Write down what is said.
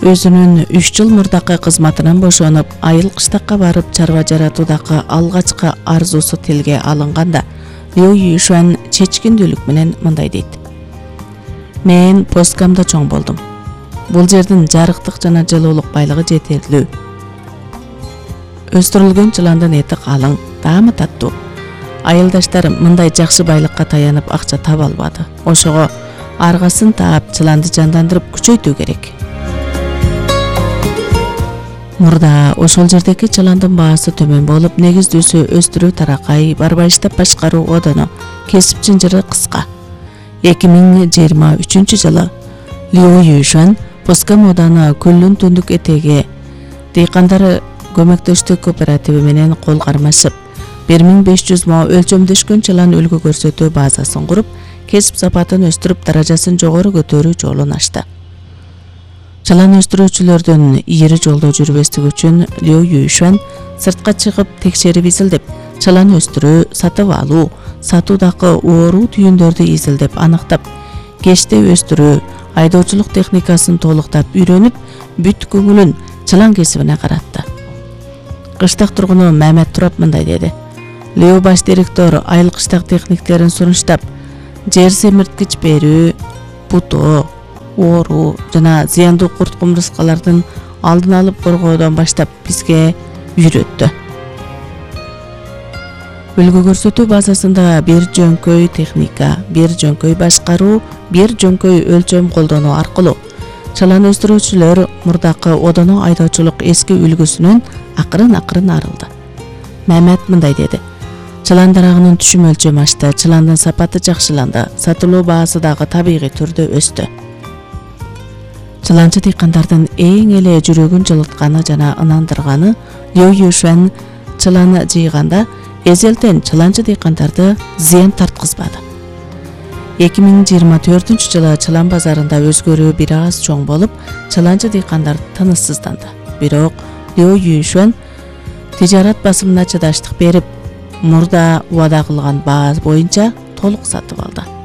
өзүнүн 3 жыл мурдакы кызматынан бошонуп, айыл кыштакка барып чарба жаратуудагы алгачкы арзусу тилге алынганда, Лю Юйшуан чечкиндүүлүк менен мындай дейт. Мен Поскамда чоң болдум. Бул жердин жарыктык жана жылуулук байлыгы жетерлүү. Өстүрүлгөн чыландын эти калың, таамы таттуу. Айылдаштар мындай жакшы байлыкка таянып акча таба албады. Ошого аргасын таап чыланды жандандырып күчөйтүү керек. Мурда ошол жердеги чыландын баасы төмөн болуп, негиздүүсү өстүрүү таракай, барбайыштап башкаруу одону, кесип чынжыры кыска. 2023 жылы Лю Юйшуан Поскам оданы Көлүн түндүк этеги дыйкандары көмөктөштүк кооперативи менен кол кармашып, 1500 мо өлчөмдөшкөн чылан үлгү көрсөтүү базасын куруп, кесип сапатын өстүрүп, даражасын жогору көтөрүү жолун ачты. Чылан өстүрүүчүлөрдүн ийри жолдо жүрбөстүгү үчүн Лю Юйшуан сыртка чыгып текшерип изилдеп, чылан өстүрүү, сатып алуу, сатуудагы оору түйүндөрдү изилдеп аныктап, кечте өстүрүү, айдоочулук техникасын толуктап үйрөнүп, бүт көңүлүн чылан кесибине каратты. Кыштак тургуну Мамет Турап мындай деди. Лю баш директор айыл кыштак техниктерин сунуштап, жер семирткич берүү, бутоо, оору жана зыяндуу курт кумурскалардын алдын алып коргоодон баштап бизге үйрөттү. Үлгү көрсөтүү базасында бир жөнкөй техника, бир жөнкөй башкаруу, бир жөнкөй өлчөм колдонуу аркылуу чылан өстүрүүчүлөр мурдакы одоно айдоочулук эски үлгүсүнөн акырын арылды. Мамет мындай деди. Чылан дарагынын түшүм өлчөмү ашты, чыландын сапаты жакшыланды, сатылуу баасы дагы табигый түрдө өстү. Чыланчы дыйкандардын эң эле жүрөгүн жылытканы жана ынандырганы Лю Юйшуан чыланы жыйганда эзелтен чыланчы дыйкандарды зыян тарткызбады. 2024 жылы чылан базарында өзгөрүү бир аз чоң болуп, чыланчы дыйкандар тыныссызданды. Бирок Лю Юйшуан тижарат басымына чыдаштык берип, мурда убада кылган баа боюнча толук сатып алды.